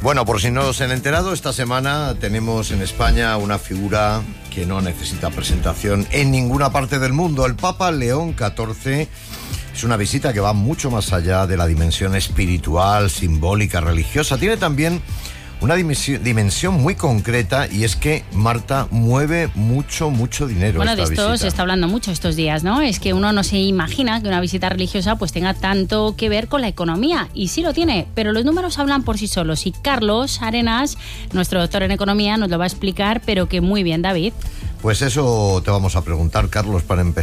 Bueno, por si no se han enterado, esta semana tenemos en España una figura que no necesita presentación en ninguna parte del mundo. El Papa León XIV es una visita que va mucho más allá de la dimensión espiritual, simbólica, religiosa. Tiene también una dimensión muy concreta, y es que Marta mueve mucho dinero. Bueno, esta de esto visita se está hablando mucho estos días, ¿no? Es que uno no se imagina que una visita religiosa pues tenga tanto que ver con la economía, y sí lo tiene, pero los números hablan por sí solos, y Carlos Arenas, nuestro doctor en economía, nos lo va a explicar, pero que muy bien, David. Pues eso te vamos a preguntar, Carlos, para empezar.